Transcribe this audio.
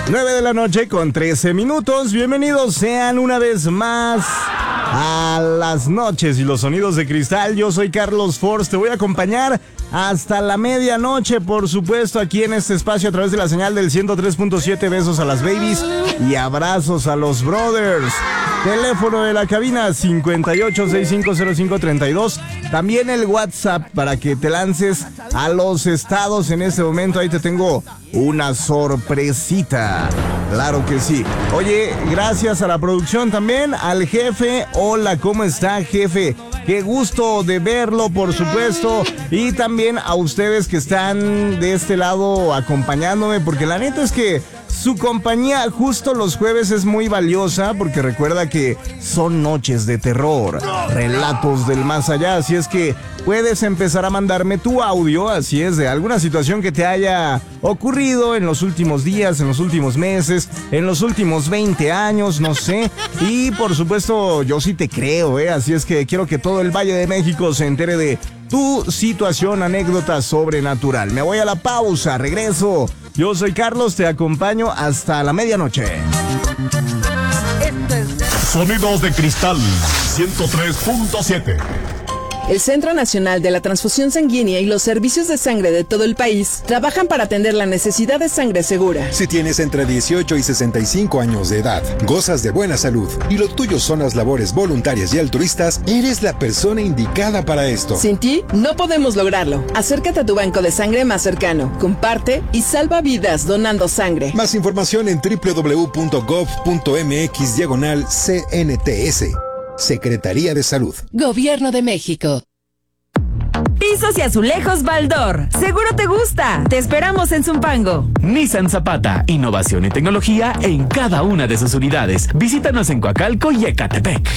9 de la noche con 13 minutos. Bienvenidos sean una vez más a las noches y los sonidos de cristal. Yo soy Carlos Force, te voy a acompañar hasta la medianoche, por supuesto, aquí en este espacio a través de la señal del 103.7. Besos a las babies y abrazos a los brothers. Teléfono de la cabina 58650532. También el WhatsApp para que te lances a los estados en este momento. Ahí te tengo una sorpresita. Claro que sí. Oye, gracias a la producción también, al jefe. Hola, ¿cómo está, jefe? Qué gusto de verlo, por supuesto. Y también a ustedes que están de este lado acompañándome, porque la neta es que su compañía justo los jueves es muy valiosa, porque recuerda que son noches de terror, relatos del más allá. Así es que puedes empezar a mandarme tu audio, así es, de alguna situación que te haya ocurrido en los últimos días, en los últimos meses, en los últimos 20 años, no sé. Y por supuesto, yo sí te creo, así es que quiero que todo el Valle de México se entere de tu situación, anécdota sobrenatural. Me voy a la pausa, regreso. Yo soy Carlos, te acompaño hasta la medianoche. Sonidos de cristal 103.7. El Centro Nacional de la Transfusión Sanguínea y los servicios de sangre de todo el país trabajan para atender la necesidad de sangre segura. Si tienes entre 18 y 65 años de edad, gozas de buena salud y lo tuyo son las labores voluntarias y altruistas, eres la persona indicada para esto. Sin ti, no podemos lograrlo. Acércate a tu banco de sangre más cercano, comparte y salva vidas donando sangre. Más información en www.gov.mx/CNTS. Secretaría de Salud. Gobierno de México. Pisos y azulejos Baldor. Seguro te gusta. Te esperamos en Zumpango. Nissan Zapata. Innovación y tecnología en cada una de sus unidades. Visítanos en Coacalco y Ecatepec.